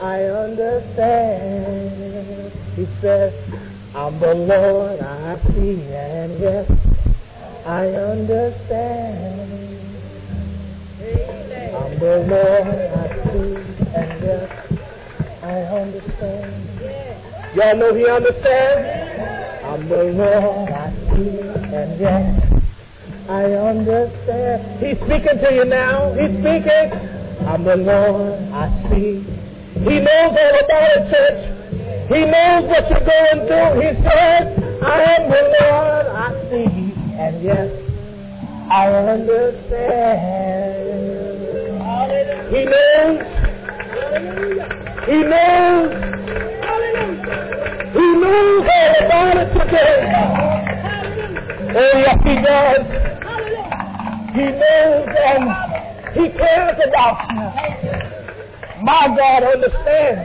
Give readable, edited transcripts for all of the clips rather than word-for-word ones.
I understand. He said, I'm the Lord, I see, and yes, I understand. I'm the Lord, I see, and yes, I understand. Y'all know he understands? I'm the Lord, I see, and yes, I understand. He's speaking to you now. He's speaking. I'm the Lord, I see. He knows all about it, church. He knows what you're going through. He said, I am the Lord, I see, and yes, I understand. He knows. He knows. He knows all about it today. Oh, yes, he does. He knows and he cares about you. My God understands.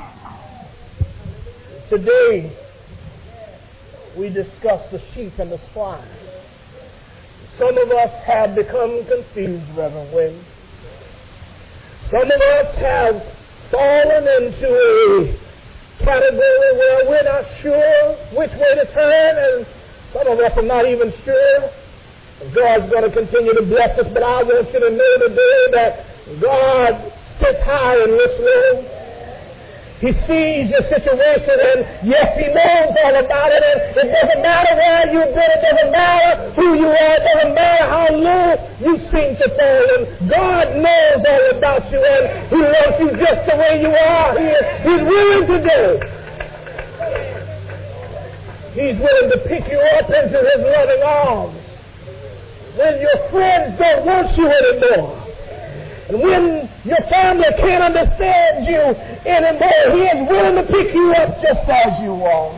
Today, we discuss the sheep and the swine. Some of us have become confused, Reverend Wayne. Some of us have fallen into a category where we're not sure which way to turn, and some of us are not even sure. God's going to continue to bless us, but I want you to know today that God sits high and looks low. He sees your situation, and yes, he knows all about it, and it doesn't matter where you've been, it doesn't matter who you are, it doesn't matter how low you seem to fall, and God knows all about you, and he loves you just the way you are. He's willing to do. He's willing to pick you up into his loving arms when your friends don't want you anymore. And when your family can't understand you anymore, he is willing to pick you up just as you are.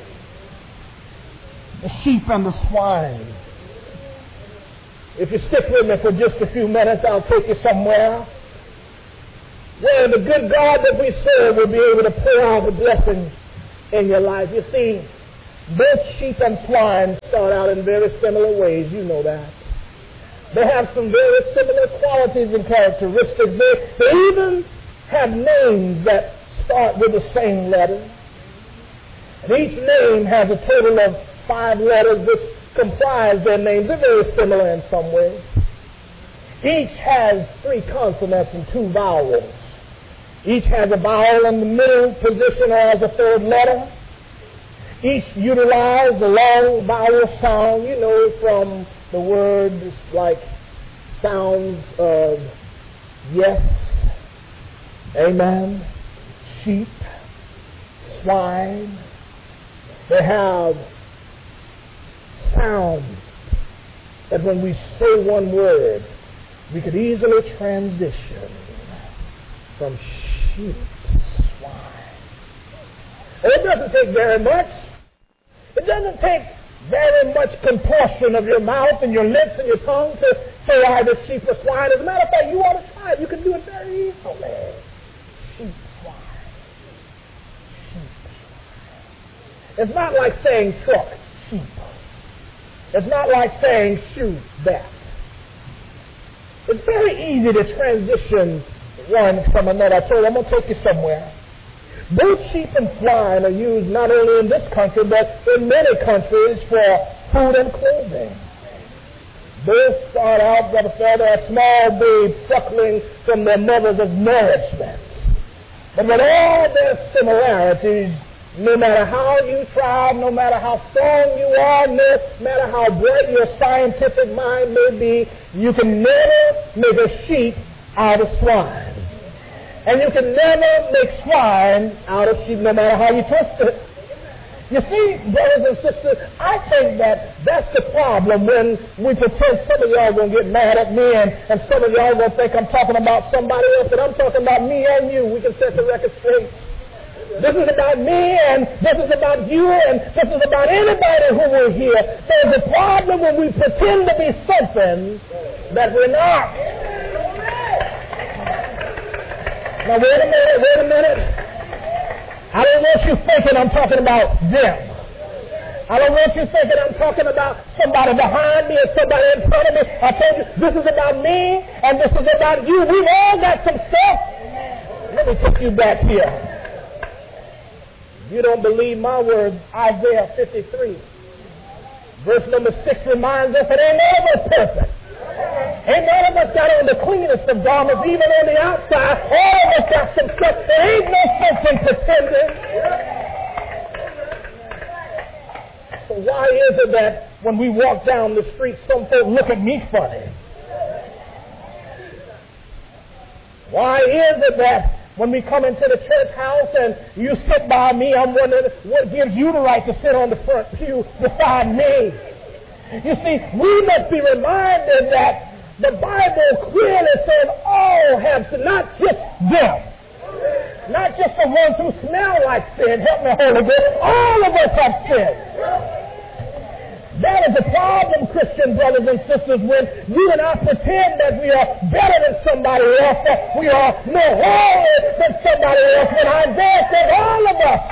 The sheep and the swine. If you stick with me for just a few minutes, I'll take you somewhere where the good God that we serve will be able to pour out the blessings in your life. You see, both sheep and swine start out in very similar ways. You know that. They have some very similar qualities and characteristics. They even have names that start with the same letter. And each name has a total of 5 letters which comprise their names. They're very similar in some ways. Each has 3 consonants and 2 vowels. Each has a vowel in the middle position or as a 3rd letter. Each utilize the long vowel sound, you know, from the words like sounds of yes, amen, sheep, swine. They have sounds that when we say one word, we could easily transition from sheep to swine. And it doesn't take very much. It doesn't take very much contortion of your mouth and your lips and your tongue to say either sheep or swine. As a matter of fact, you ought to try it. You can do it very easily. Sheep, swine. Sheep, swine. It's not like saying truck, sheep. It's not like saying shoe, that. It's very easy to transition one from another. I told you, I'm going to take you somewhere. Both sheep and swine are used not only in this country, but in many countries for food and clothing. Both start out, Brother Father, as small babes suckling from their mothers as nourishment. But with all their similarities, no matter how you try, no matter how strong you are, no matter how bright your scientific mind may be, you can never make a sheep out of swine. And you can never make swine out of sheep, no matter how you twist it. You see, brothers and sisters, I think that's the problem when we pretend. Some of y'all going to get mad at me, and some of y'all going to think I'm talking about somebody else, but I'm talking about me and you. We can set the record straight. This is about me, and this is about you, and this is about anybody who will hear. There's a problem when we pretend to be something that we're not. Now, wait a minute. I don't want you thinking I'm talking about them. I don't want you thinking I'm talking about somebody behind me or somebody in front of me. I told you, this is about me and this is about you. We've all got some stuff Let me take you back here. If you don't believe my words, Isaiah 53, verse number 6 reminds us that ain't none of us perfect. Ain't none of us got on the cleanest of garments, even on the outside. All of us got some stuff. There ain't no sense in pretending. So why is it that when we walk down the street, some folks look at me funny? Why is it that when we come into the church house and you sit by me, I'm wondering what gives you the right to sit on the front pew beside me? You see, we must be reminded that the Bible clearly says all have sinned, not just them. Not just the ones who smell like sin. Help me, Holy Ghost. All of us have sinned. That is the problem, Christian brothers and sisters, when you and I pretend that we are better than somebody else, that we are more holy than somebody else. When Isaiah said all of us,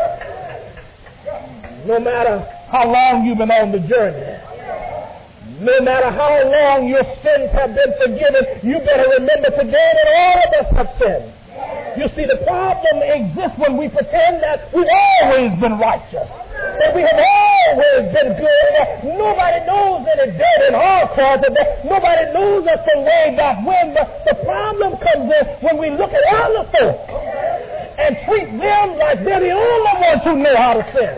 no matter how long you've been on the journey, no matter how long your sins have been forgiven, you better remember today that all of us have sinned. You see, the problem exists when we pretend that we've always been righteous, that we have always been good, that nobody knows any dirt in our closet, that nobody knows us from way back when. But the problem comes in when we look at other folks and treat them like they're the only ones who know how to sin.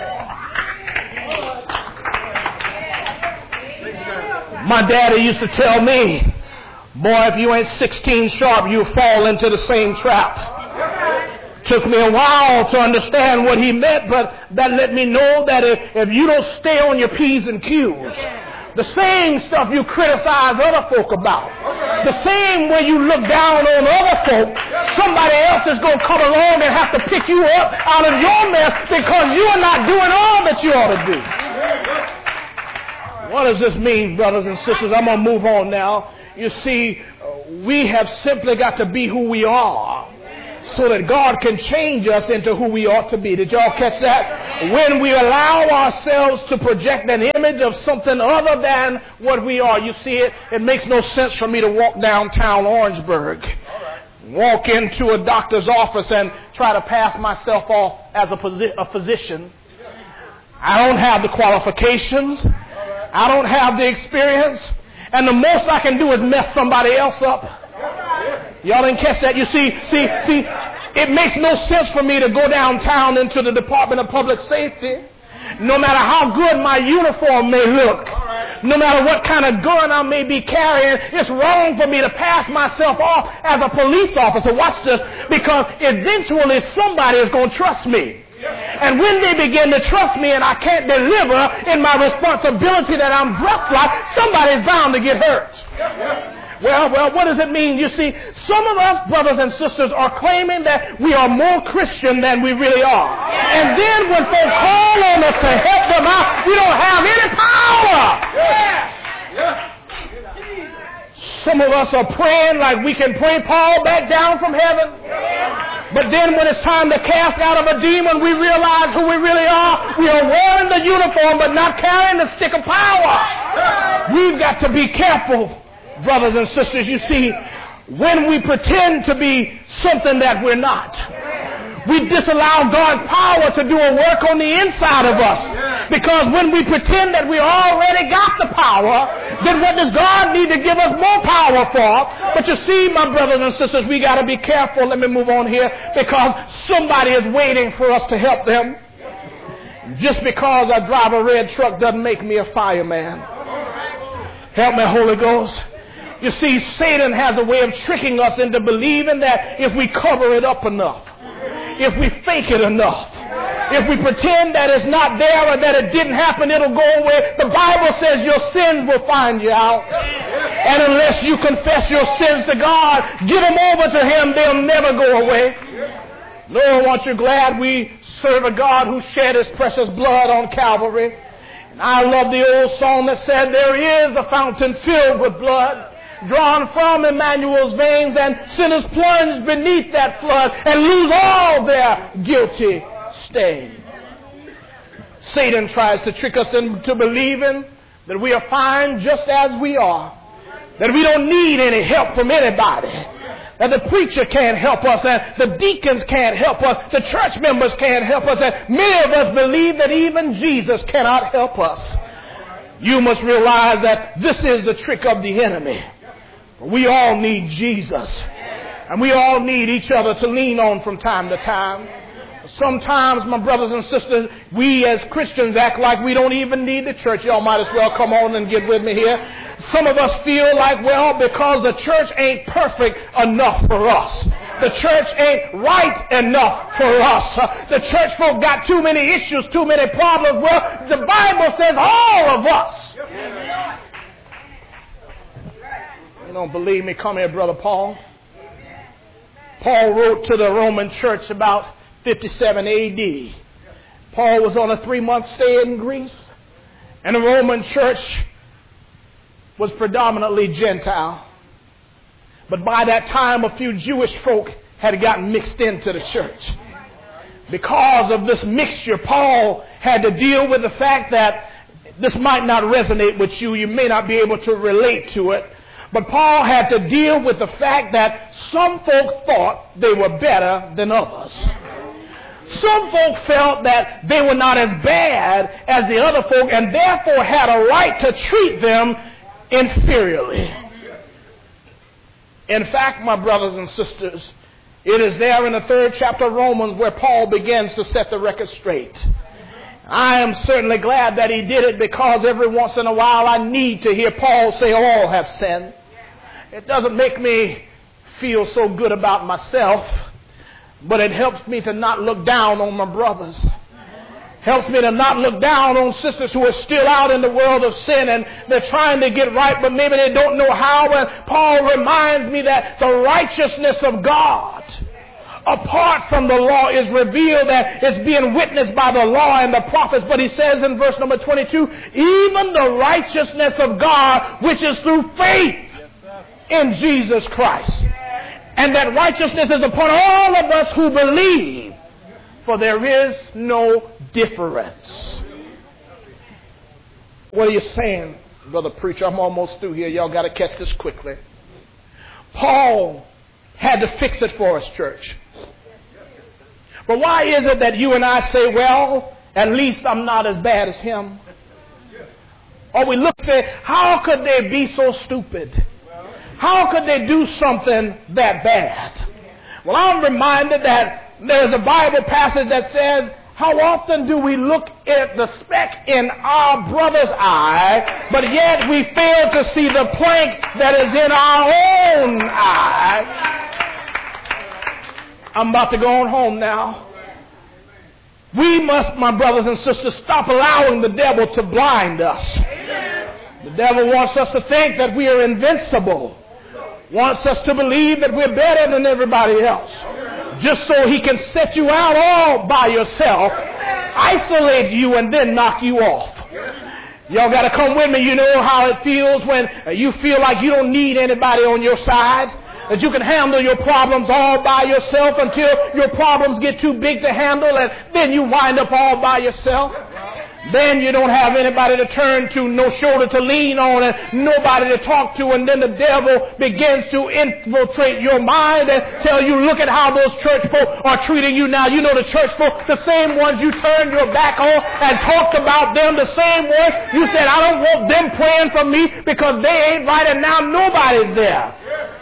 My daddy used to tell me, boy, if you ain't 16 sharp, you'll fall into the same trap. Took me a while to understand what he meant, but that let me know that if you don't stay on your P's and Q's, the same stuff you criticize other folk about, the same way you look down on other folk, somebody else is going to come along and have to pick you up out of your mess because you're not doing all that you ought to do. What does this mean, brothers and sisters? I'm going to move on now. You see, we have simply got to be who we are so that God can change us into who we ought to be. Did y'all catch that? When we allow ourselves to project an image of something other than what we are, you see, it makes no sense for me to walk downtown Orangeburg, walk into a doctor's office and try to pass myself off as a physician. I don't have the qualifications. I don't have the experience. And the most I can do is mess somebody else up. Y'all didn't catch that? You see, it makes no sense for me to go downtown into the Department of Public Safety. No matter how good my uniform may look, no matter what kind of gun I may be carrying, it's wrong for me to pass myself off as a police officer. Watch this, because eventually somebody is going to trust me. And when they begin to trust me and I can't deliver in my responsibility that I'm dressed like, somebody's bound to get hurt. Well, what does it mean? You see, some of us, brothers and sisters, are claiming that we are more Christian than we really are. And then when folks call on us to help them out, we don't have any power. Some of us are praying like we can pray Paul back down from heaven. But then when it's time to cast out of a demon, we realize who we really are. We are wearing the uniform but not carrying the stick of power. We've got to be careful, brothers and sisters. You see, when we pretend to be something that we're not, we disallow God's power to do a work on the inside of us. Because when we pretend that we already got the power, then what does God need to give us more power for? But you see, my brothers and sisters, we got to be careful. Let me move on here, because somebody is waiting for us to help them. Just because I drive a red truck doesn't make me a fireman. Help me, Holy Ghost. You see, Satan has a way of tricking us into believing that if we cover it up enough, if we fake it enough, if we pretend that it's not there or that it didn't happen, it'll go away. The Bible says your sins will find you out. And unless you confess your sins to God, give them over to Him, they'll never go away. Lord, aren't you glad we serve a God who shed His precious blood on Calvary? And I love the old song that said, there is a fountain filled with blood, drawn from Emmanuel's veins, and sinners plunge beneath that flood and lose all their guilty stain. Satan tries to trick us into believing that we are fine just as we are, that we don't need any help from anybody, that the preacher can't help us, that the deacons can't help us, the church members can't help us, that many of us believe that even Jesus cannot help us. You must realize that this is the trick of the enemy. We all need Jesus, and we all need each other to lean on from time to time. Sometimes, my brothers and sisters, we as Christians act like we don't even need the church. Y'all might as well come on and get with me here. Some of us feel like, well, because the church ain't perfect enough for us. The church ain't right enough for us. The church folk got too many issues, too many problems. Well, the Bible says all of us. You don't believe me? Come here, Brother Paul. Paul wrote to the Roman church about 57 A.D. Paul was on a 3-month stay in Greece, and the Roman church was predominantly Gentile. But by that time, a few Jewish folk had gotten mixed into the church. Because of this mixture, Paul had to deal with the fact that this might not resonate with you. You may not be able to relate to it. But Paul had to deal with the fact that some folk thought they were better than others. Some folk felt that they were not as bad as the other folk and therefore had a right to treat them inferiorly. In fact, my brothers and sisters, it is there in the 3rd chapter of Romans where Paul begins to set the record straight. I am certainly glad that he did it, because every once in a while I need to hear Paul say all have sinned. It doesn't make me feel so good about myself, but it helps me to not look down on my brothers. Helps me to not look down on sisters who are still out in the world of sin and they're trying to get right, but maybe they don't know how. And Paul reminds me that the righteousness of God, apart from the law, is revealed, that it's being witnessed by the law and the prophets. But he says in verse number 22, even the righteousness of God, which is through faith in Jesus Christ. And that righteousness is upon all of us who believe, for there is no difference. What are you saying, brother preacher? I'm almost through here. Y'all got to catch this quickly. Paul had to fix it for us, church. But why is it that you and I say, well, at least I'm not as bad as him? Or we look and say, how could they be so stupid? How could they do something that bad? Well, I'm reminded that there's a Bible passage that says, how often do we look at the speck in our brother's eye, but yet we fail to see the plank that is in our own eye? I'm about to go on home now. We must, my brothers and sisters, stop allowing the devil to blind us. The devil wants us to think that we are invincible. Wants us to believe that we're better than everybody else, just so he can set you out all by yourself, isolate you, and then knock you off. Y'all got to come with me. You know how it feels when you feel like you don't need anybody on your side, that you can handle your problems all by yourself until your problems get too big to handle, and then you wind up all by yourself. Then you don't have anybody to turn to, no shoulder to lean on, and nobody to talk to. And then the devil begins to infiltrate your mind and tell you, look at how those church folk are treating you now. You know the church folk, the same ones you turned your back on and talked about them, the same ones you said, I don't want them praying for me because they ain't right, and now nobody's there.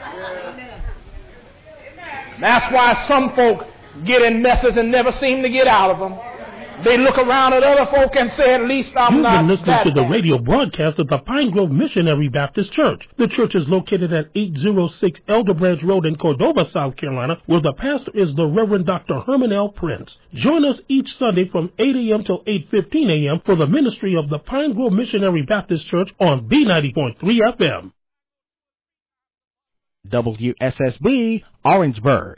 That's why some folk get in messes and never seem to get out of them. They look around at other folk and say, at least I'm not. You've been listening to the radio broadcast of the Pine Grove Missionary Baptist Church. The church is located at 806 Elder Branch Road in Cordova, South Carolina, where the pastor is the Reverend Dr. Herman L. Prince. Join us each Sunday from 8 a.m. till 8:15 a.m. for the ministry of the Pine Grove Missionary Baptist Church on B90.3 FM. WSSB, Orangeburg.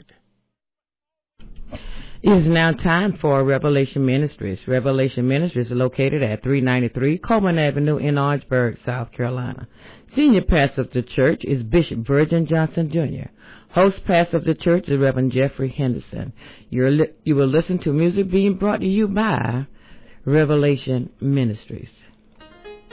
It is now time for Revelation Ministries. Revelation Ministries is located at 393 Coleman Avenue in Orangeburg, South Carolina. Senior pastor of the church is Bishop Virgin Johnson, Jr. Host pastor of the church is Reverend Jeffrey Henderson. You will listen to music being brought to you by Revelation Ministries.